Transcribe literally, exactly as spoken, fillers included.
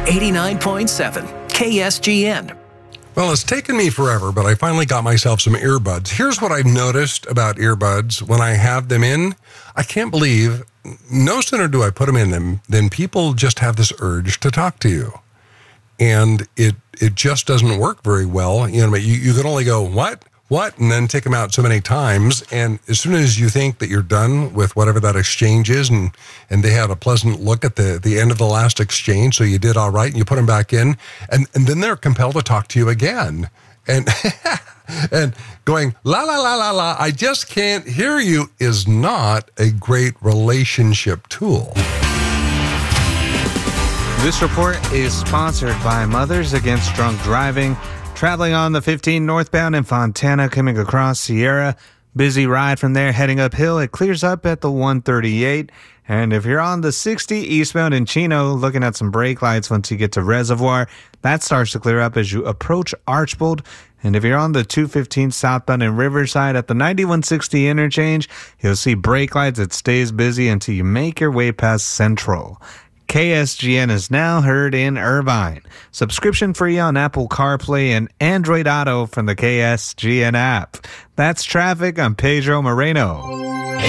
eighty-nine point seven K S G N. Well, it's taken me forever, but I finally got myself some earbuds. Here's what I've noticed about earbuds when I have them in. I can't believe, no sooner do I put them in them than people just have this urge to talk to you. And it it just doesn't work very well. You know, you, you can only go, what? What? And then take them out so many times. And as soon as you think that you're done with whatever that exchange is, and, and they had a pleasant look at the, the end of the last exchange, so you did all right, and you put them back in, and, and then they're compelled to talk to you again. And and going, la, la, la, la, la, I just can't hear you is not a great relationship tool. This report is sponsored by Mothers Against Drunk Driving. Traveling on the fifteen northbound in Fontana, coming across Sierra. Busy ride from there, heading uphill. It clears up at the one thirty-eight. And if you're on the sixty eastbound in Chino, looking at some brake lights once you get to Reservoir, that starts to clear up as you approach Archbold. And if you're on the two fifteen southbound in Riverside at the ninety-one sixty interchange, you'll see brake lights. It stays busy until you make your way past Central. K S G N is now heard in Irvine. Subscription free on Apple CarPlay and Android Auto from the K S G N app. That's traffic. I'm Pedro Moreno.